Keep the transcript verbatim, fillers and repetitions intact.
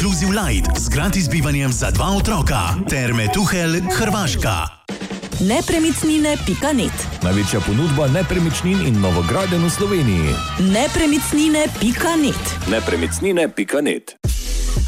Inclusive Light z gratis bivanjem za dva otroka ter Metuhelj, Hrvaška. nepremičnine pika net. Največja ponudba nepremičnin in novogradenj v Sloveniji. nepremičnine pika net. nepremičnine pika net.